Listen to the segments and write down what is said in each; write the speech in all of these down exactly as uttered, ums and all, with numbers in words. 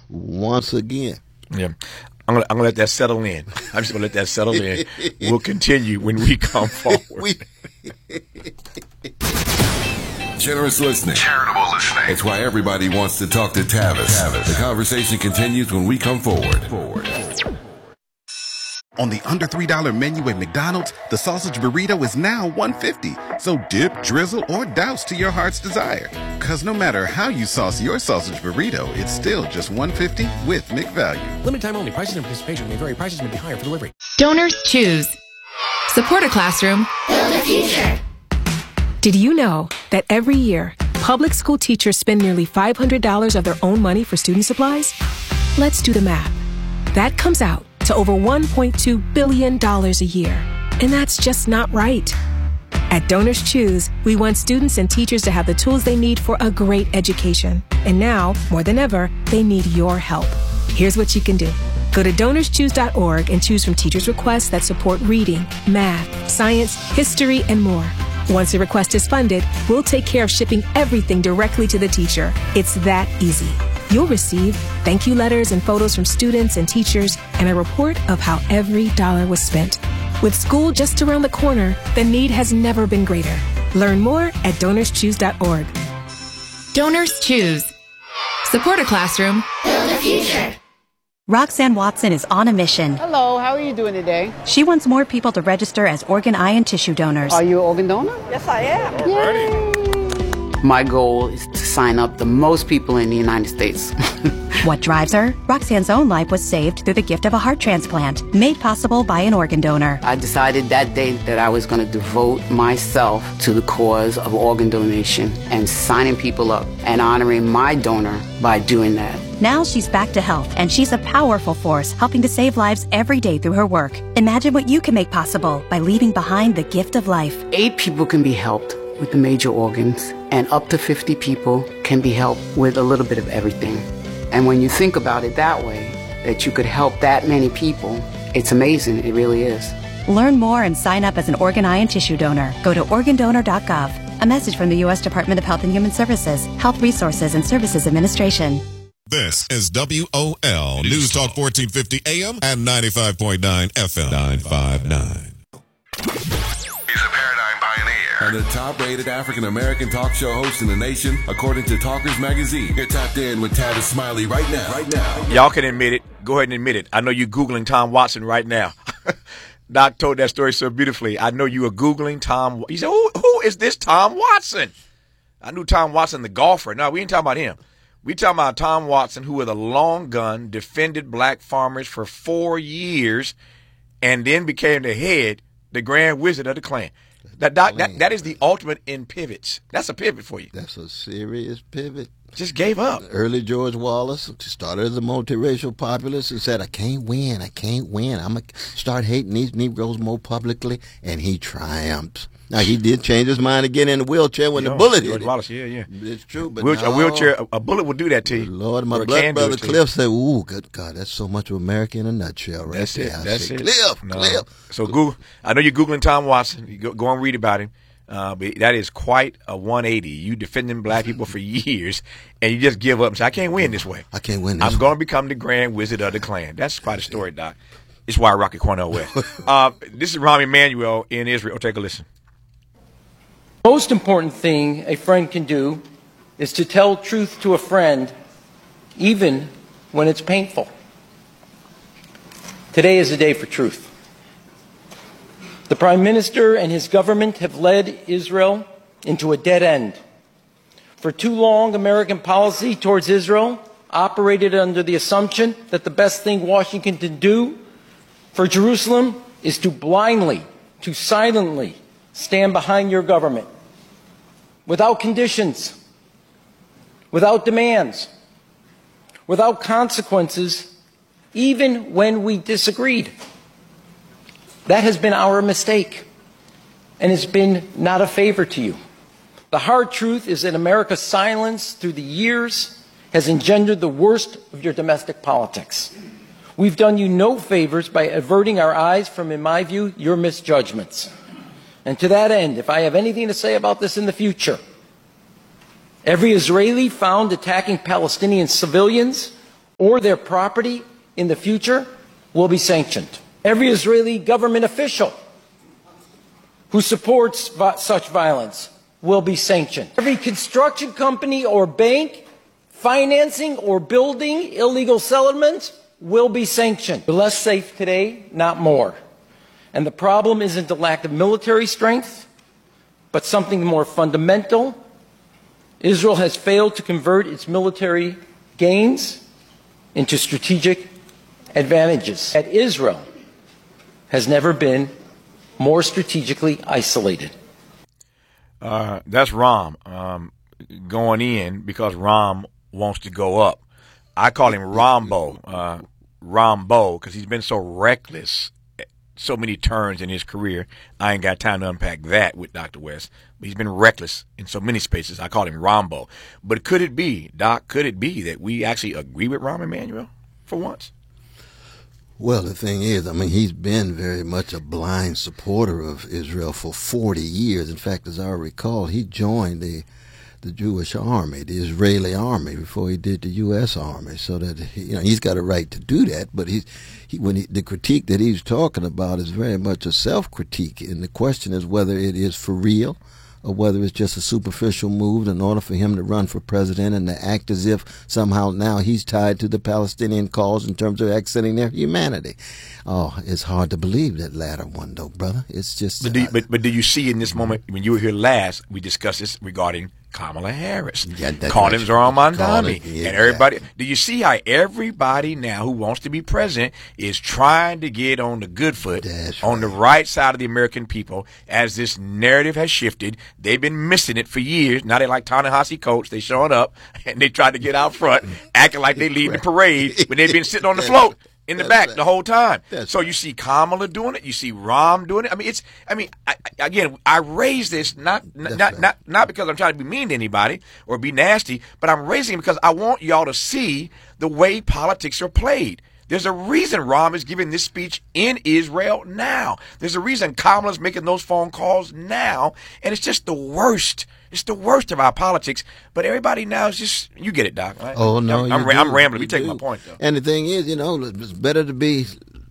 once again. Yeah. I'm gonna, I'm gonna let that settle in. I'm just gonna let that settle in. We'll continue when we come forward. we- Generous listening. Charitable listening. It's why everybody wants to talk to Tavis. Tavis. The conversation continues when we come forward. Forward. On the under three dollar menu at McDonald's, the sausage burrito is now one fifty. So dip, drizzle, or douse to your heart's desire. Cause no matter how you sauce your sausage burrito, it's still just one fifty with McValue. Limited time only. Prices and participation may vary. Prices may be higher for delivery. Donors choose. Support a classroom. Build a future. Did you know that every year, public school teachers spend nearly five hundred dollars of their own money for student supplies? Let's do the math. That comes out to over one point two billion dollars a year. And that's just not right. At Donors Choose, we want students and teachers to have the tools they need for a great education. And now, more than ever, they need your help. Here's what you can do. Go to donors choose dot org and choose from teachers' requests that support reading, math, science, history, and more. Once a request is funded, we'll take care of shipping everything directly to the teacher. It's that easy. You'll receive thank you letters and photos from students and teachers and a report of how every dollar was spent. With school just around the corner, the need has never been greater. Learn more at donors choose dot org. Donors choose. Support a classroom. Build a future. Roxanne Watson is on a mission. Hello, how are you doing today? She wants more people to register as organ, eye, and tissue donors. Are you an organ donor? Yes, I am. Yay. My goal is to sign up the most people in the United States. What drives her? Roxanne's own life was saved through the gift of a heart transplant, made possible by an organ donor. I decided that day that I was going to devote myself to the cause of organ donation and signing people up and honoring my donor by doing that. Now she's back to health, and she's a powerful force helping to save lives every day through her work. Imagine what you can make possible by leaving behind the gift of life. Eight people can be helped with the major organs, and up to fifty people can be helped with a little bit of everything. And when you think about it that way, that you could help that many people, it's amazing. It really is. Learn more and sign up as an organ, eye, and tissue donor. Go to organ donor dot gov. A message from the U S Department of Health and Human Services, Health Resources and Services Administration. This is W O L News Talk fourteen fifty A M and ninety-five point nine F M. nine five nine. He's a paradigm pioneer and the top-rated African-American talk show host in the nation, according to Talkers Magazine. You're tapped in with Tavis Smiley right now. Right now. Y'all can admit it. Go ahead and admit it. I know you're Googling Tom Watson right now. Doc told that story so beautifully. I know you were Googling Tom. You said, who, who is this Tom Watson? I knew Tom Watson, the golfer. No, we ain't talking about him. We talking about Tom Watson, who with a long gun defended black farmers for four years and then became the head, the grand wizard of the Klan. That, doc, that, that is the ultimate in pivots. That's a pivot for you. That's a serious pivot. Just gave up. Early George Wallace started as a multiracial populist and said, I can't win, I can't win. I'm going to start hating these Negroes more publicly, and he triumphed. Now, he did change his mind again in the wheelchair when you the know, bullet George hit him. Wallace, yeah, yeah. It's true, but Wheelchair, no, a wheelchair, a, a bullet will do that to you. Lord, my blood brother Cliff said, ooh, good God, that's so much of America in a nutshell right that's there. It, I that's say, it. Cliff, no. Cliff. So, Google, I know you're Googling Tom Watson. You go, go and read about him. Uh, but that is quite a one eighty. You defending black people for years, and you just give up and say, I can't win this way. I can't win this I'm going to become the grand wizard of the Klan. That's quite a story, Doc. It's why I rock at Cornell West. uh, this is Rahm Emanuel in Israel. Take a listen. Most important thing a friend can do is to tell truth to a friend, even when it's painful. Today is a day for truth. The Prime Minister and his government have led Israel into a dead end. For too long, American policy towards Israel operated under the assumption that the best thing Washington can do for Jerusalem is to blindly, to silently stand behind your government, without conditions, without demands, without consequences, even when we disagreed. That has been our mistake, and it's been not a favor to you. The hard truth is that America's silence through the years has engendered the worst of your domestic politics. We've done you no favors by averting our eyes from, in my view, your misjudgments. And to that end, if I have anything to say about this in the future, every Israeli found attacking Palestinian civilians or their property in the future will be sanctioned. Every Israeli government official who supports vi- such violence will be sanctioned. Every construction company or bank financing or building illegal settlements will be sanctioned. We're less safe today, not more. And the problem isn't the lack of military strength, but something more fundamental. Israel has failed to convert its military gains into strategic advantages. That Israel has never been more strategically isolated. Uh, that's Rom um, going in because Rom wants to go up. I call him Rombo, uh, Rombo, because he's been so reckless, so many turns in his career. I ain't got time to unpack that with Doctor West. But he's been reckless in so many spaces. I call him Rombo. But could it be, Doc, could it be that we actually agree with Rahm Emanuel for once? Well, the thing is, I mean, he's been very much a blind supporter of Israel for forty years. In fact, as I recall, he joined the the Jewish army, the Israeli army, before he did the U S army. So that he, you know, he's got a right to do that. But he's he, when he, the critique that he's talking about is very much a self-critique, and the question is whether it is for real, or whether it's just a superficial move in order for him to run for president and to act as if somehow now he's tied to the Palestinian cause in terms of accenting their humanity. Oh, it's hard to believe that latter one, though, brother. It's just... But do you, but, but do you see in this moment, when you were here last, we discussed this regarding Kamala Harris. Yeah, that's Called him Zoran Called Mandami. it, yeah, and everybody, do you see how everybody now who wants to be president is trying to get on the good foot, That's on right. the right side of the American people, as this narrative has shifted? They've been missing it for years. Now they like Ta-Nehisi Coates. They showing up, and they try to get out front, acting like they leading the parade, but they've been sitting on the float in the That's back right. the whole time. That's so you see Kamala doing it. You see Rom doing it. I mean, it's. I mean, I, I- again, I raise this not not, not not not because I'm trying to be mean to anybody or be nasty, but I'm raising it because I want y'all to see the way politics are played. There's a reason Rom is giving this speech in Israel now. There's a reason Kamala's making those phone calls now, and it's just the worst. It's the worst of our politics. But everybody now is just, you get it, Doc. Right? Oh, no, I'm, you I'm, do. I'm rambling. You We take do. my point, though. And the thing is, you know, it's better to be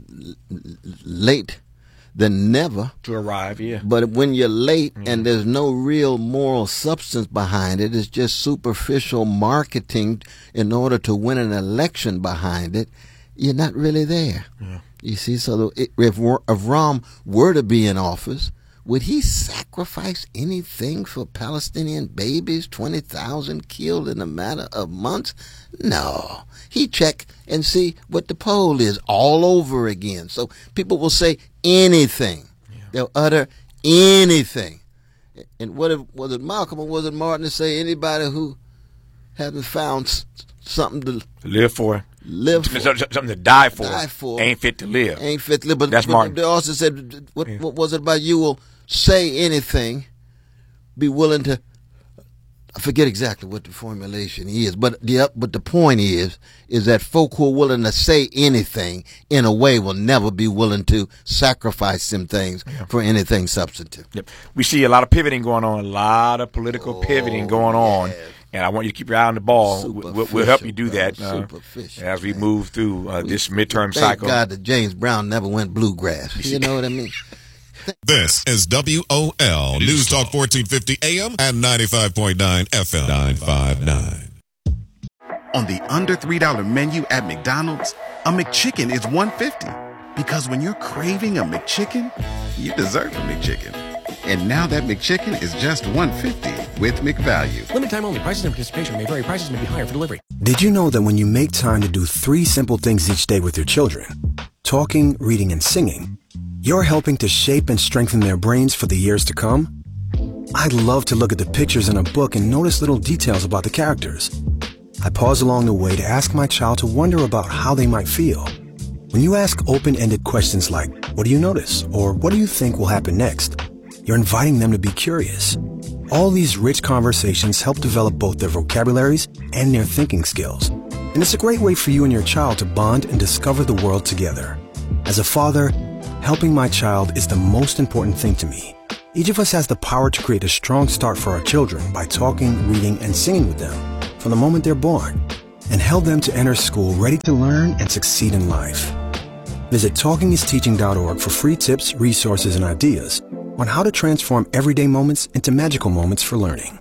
late than never. To arrive, yeah. But when you're late and there's no real moral substance behind it, it's just superficial marketing in order to win an election behind it, you're not really there. Yeah. You see, so if, if Rom were to be in office, would he sacrifice anything for Palestinian babies, twenty thousand killed in a matter of months? No. He check and see what the poll is all over again. So people will say anything. Yeah. They'll utter anything. And what if, was it Malcolm or was it Martin to say anybody who hasn't found s- something to live for, live for, something to die for, die for, ain't fit to live. Ain't fit to live. But, That's but Martin. they also said, what, Yeah. what was it about? You will say anything, be willing to. I forget exactly what the formulation is, but the but the point is, is that folk who are willing to say anything in a way will never be willing to sacrifice some things yeah. for anything substantive. Yep. We see a lot of pivoting going on, a lot of political oh, pivoting going on. Yeah. And I want you to keep your eye on the ball. We'll, we'll help you do that uh, as we move through uh, this midterm thank cycle. Thank God that James Brown never went bluegrass. You know what I mean? This is W O L News Talk fourteen fifty A M and ninety-five point nine F M. nine five nine. On the under three dollar menu at McDonald's, a McChicken is one fifty. Because when you're craving a McChicken, you deserve a McChicken. And now that McChicken is just one fifty with McValue. Limited time only. Prices and participation may vary. Prices may be higher for delivery. Did you know that when you make time to do three simple things each day with your children, talking, reading, and singing, you're helping to shape and strengthen their brains for the years to come? I love to look at the pictures in a book and notice little details about the characters. I pause along the way to ask my child to wonder about how they might feel. When you ask open-ended questions like, what do you notice? Or what do you think will happen next? You're inviting them to be curious. All these rich conversations help develop both their vocabularies and their thinking skills. And it's a great way for you and your child to bond and discover the world together. As a father, helping my child is the most important thing to me. Each of us has the power to create a strong start for our children by talking, reading, and singing with them from the moment they're born. and held them to enter school ready to learn and succeed in life. Visit talking is teaching dot org for free tips, resources, and ideas on how to transform everyday moments into magical moments for learning.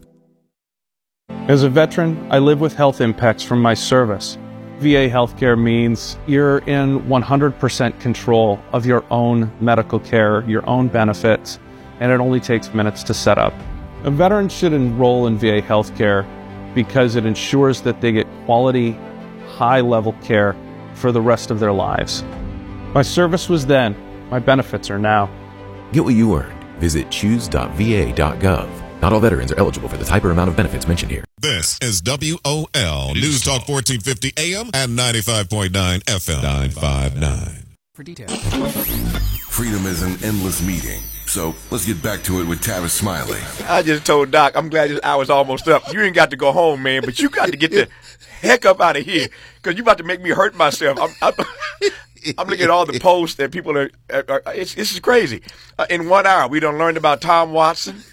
As a veteran, I live with health impacts from my service. V A healthcare means you're in one hundred percent control of your own medical care, your own benefits, and it only takes minutes to set up. A veteran should enroll in V A healthcare because it ensures that they get quality, high-level care for the rest of their lives. My service was then, my benefits are now. Get what you earned. Visit choose dot v a dot gov. Not all veterans are eligible for the type or amount of benefits mentioned here. This is W O L News Talk fourteen fifty A M and ninety-five point nine F M. nine five nine. For details. Freedom is an endless meeting. So let's get back to it with Tavis Smiley. I just told Doc, I'm glad this hour's almost up. You ain't got to go home, man, but you got to get the heck up out of here because you about to make me hurt myself. I'm, I'm, I'm looking at all the posts that people are, are, are it's, this is crazy. Uh, in one hour, we done learned about Tom Watson,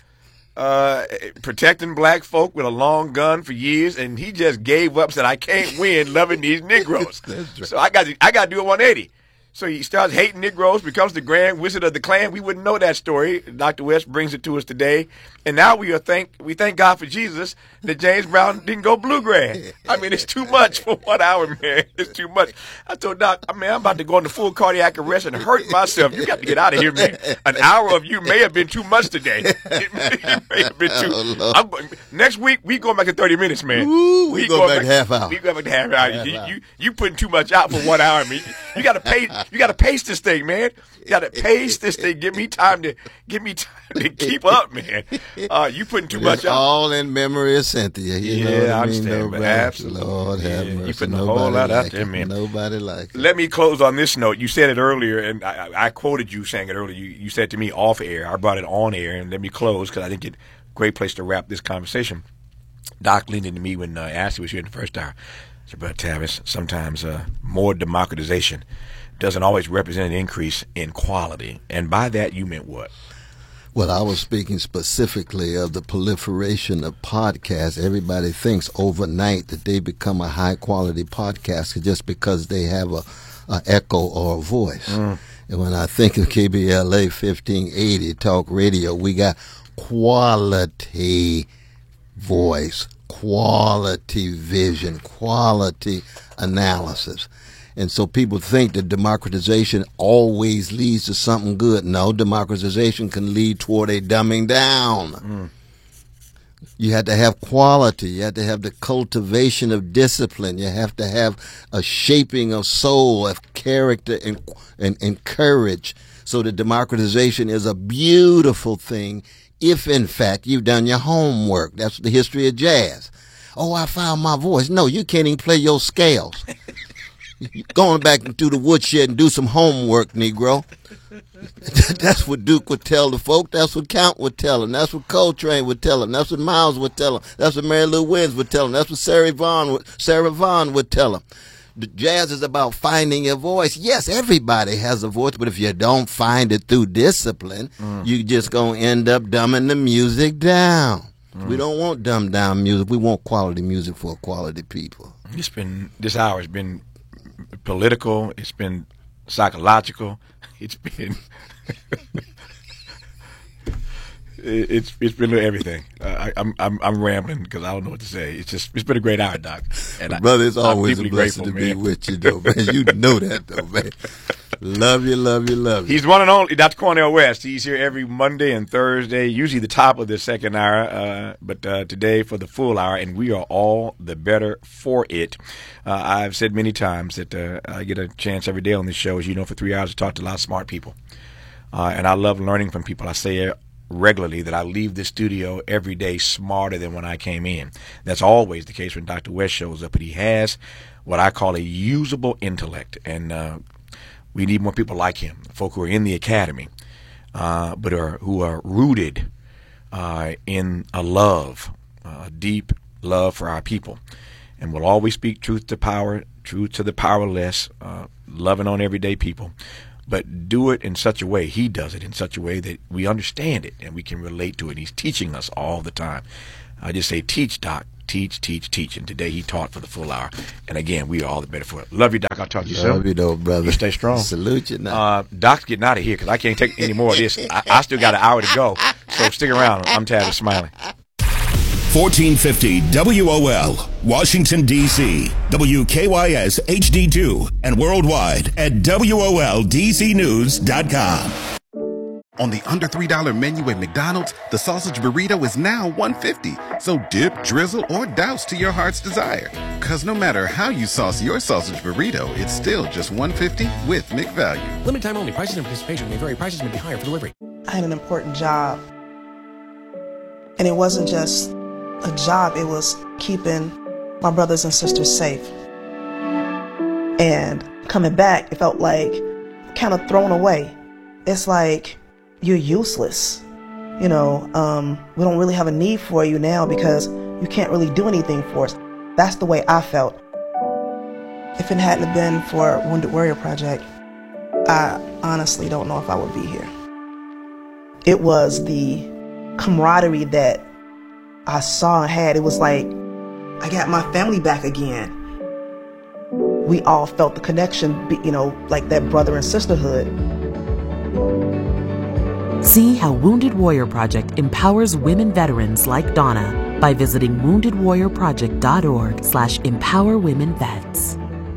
uh, protecting black folk with a long gun for years, and he just gave up, said, I can't win loving these Negroes. So I got to, I got to do a one eighty. So he starts hating Negroes, becomes the Grand Wizard of the Klan. We wouldn't know that story. Doctor West brings it to us today. And now we are thank we thank God for Jesus that James Brown didn't go bluegrass. I mean, it's too much for one hour, man. It's too much. I told Doc, I mean, I'm about to go into full cardiac arrest and hurt myself. You got to get out of here, man. An hour of you may have been too much today. It may, it may have been too. Oh, I'm, next week we going back to thirty minutes, man. Ooh, we, we go back, back half hour. We go back to half hour. Half you, hour. You you putting too much out for one hour, man. You got to pay. You got to pace this thing, man. You got to pace this thing. Give me time to give me time to keep up, man. Uh, you putting too much it's out. All in memory of Cynthia. You yeah, know what I mean? understand, but absolutely. Lord have yeah, mercy. You putting a Nobody whole lot like out there, it. man. Nobody like it. Let me close on this note. You said it earlier, and I, I quoted you saying it earlier. You, you said to me off air. I brought it on air, and let me close because I think it's a great place to wrap this conversation. Doc leaned into me when uh, Ashley was here in the first hour. I said, Brother Tavis, sometimes uh, more democratization doesn't always represent an increase in quality. And by that, you meant what? Well, I was speaking specifically of the proliferation of podcasts. Everybody thinks overnight that they become a high-quality podcast just because they have a, a echo or a voice. Mm. And when I think of K B L A fifteen eighty Talk Radio, we got quality voice, quality vision, quality analysis. And so people think that democratization always leads to something good. No, democratization can lead toward a dumbing down. Mm. You have to have quality. You have to have the cultivation of discipline. You have to have a shaping of soul, of character, and, and, and courage. So that democratization is a beautiful thing if, in fact, you've done your homework. That's the history of jazz. Oh, I found my voice. No, you can't even play your scales. Going back into the woodshed and do some homework, Negro. That's what Duke would tell the folk. That's what Count would tell him. That's what Coltrane would tell him. That's what Miles would tell him. That's what Mary Lou Williams would tell him. That's what Sarah Vaughan would, Sarah Vaughan would tell him. The jazz is about finding your voice. Yes, everybody has a voice, but if you don't find it through discipline, mm. you're just going to end up dumbing the music down. Mm. We don't want dumbed down music. We want quality music for quality people. It's been, this hour has been political, it's been psychological, it's been it's it's been everything. Uh, I, I'm I'm I'm rambling because I don't know what to say. It's just it's been a great hour, Doc. And brother, it's I, always a blessing to man. be with you, though, man. You know that, though, man. Love you, love you, love you. He's one and only Doctor Cornel West. He's here every Monday and Thursday, usually the top of the second hour, uh, but uh, today for the full hour, and we are all the better for it. Uh, I've said many times that uh, I get a chance every day on this show, as you know, for three hours to talk to a lot of smart people. Uh, and I love learning from people. I say regularly that I leave this studio every day smarter than when I came in. That's always the case when Doctor West shows up, but he has what I call a usable intellect, and uh, we need more people like him, folk who are in the academy, uh, but are who are rooted uh, in a love, uh, a deep love for our people, and will always speak truth to power, truth to the powerless, uh, loving on everyday people, but do it in such a way, he does it in such a way that we understand it and we can relate to it. He's teaching us all the time. I just say, teach, Doc, teach, teach, teach. And today he taught for the full hour. And again, we are all the better for it. Love you, Doc. I'll talk to you soon. Love you, though, brother. You stay strong. Salute you now. Uh, Doc's getting out of here because I can't take any more of this. I, I still got an hour to go. So stick around. I'm Tavis Smiley. fourteen fifty W O L, Washington, D C, W K Y S H D two, and worldwide at W O L D C news dot com. On the under three dollar menu at McDonald's, the sausage burrito is now one fifty. So dip, drizzle, or douse to your heart's desire. Because no matter how you sauce your sausage burrito, it's still just one fifty with McValue. Limited time only. Prices and participation may vary. Prices may be higher for delivery. I had an important job. And it wasn't just a job, it was keeping my brothers and sisters safe. And coming back, it felt like kind of thrown away. It's like, you're useless. You know, um, we don't really have a need for you now because you can't really do anything for us. That's the way I felt. If it hadn't been for Wounded Warrior Project, I honestly don't know if I would be here. It was the camaraderie that I saw and had. It was like, I got my family back again. We all felt the connection, you know, like that brother and sisterhood. See how Wounded Warrior Project empowers women veterans like Donna by visiting wounded warrior project dot org slash empower women vets.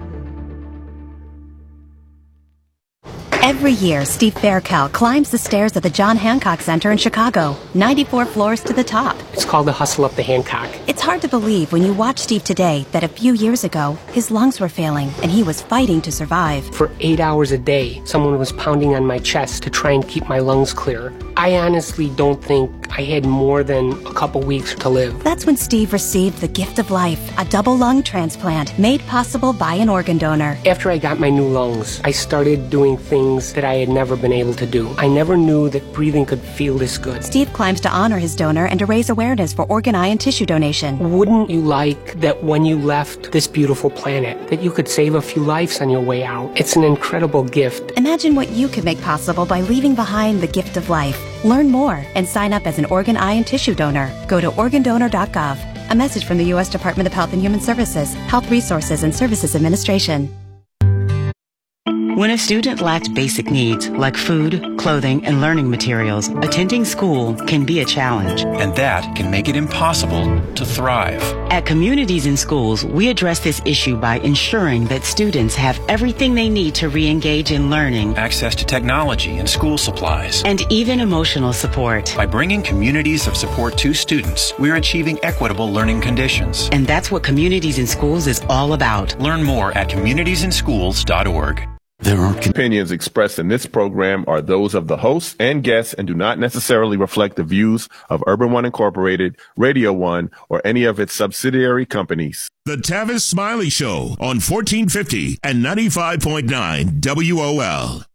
Every year, Steve Faircal climbs the stairs of the John Hancock Center in Chicago, ninety-four floors to the top. It's called the Hustle Up the Hancock. It's hard to believe when you watch Steve today that a few years ago, his lungs were failing and he was fighting to survive. For eight hours a day, someone was pounding on my chest to try and keep my lungs clear. I honestly don't think I had more than a couple weeks to live. That's when Steve received the gift of life, a double lung transplant made possible by an organ donor. After I got my new lungs, I started doing things that I had never been able to do. I never knew that breathing could feel this good. Steve climbs to honor his donor and to raise awareness for organ, eye, and tissue donation. Wouldn't you like that when you left this beautiful planet, that you could save a few lives on your way out? It's an incredible gift. Imagine what you could make possible by leaving behind the gift of life. Learn more and sign up as an organ, eye, and tissue donor. Go to organ donor dot gov. A message from the U S Department of Health and Human Services, Health Resources and Services Administration. When a student lacks basic needs like food, clothing, and learning materials, attending school can be a challenge. And that can make it impossible to thrive. At Communities in Schools, we address this issue by ensuring that students have everything they need to re-engage in learning, access to technology and school supplies, and even emotional support. By bringing communities of support to students, we're achieving equitable learning conditions. And that's what Communities in Schools is all about. Learn more at communities in schools dot org. There are opinions expressed in this program are those of the hosts and guests and do not necessarily reflect the views of Urban One Incorporated, Radio One, or any of its subsidiary companies. The Tavis Smiley Show on fourteen fifty and ninety-five point nine W O L.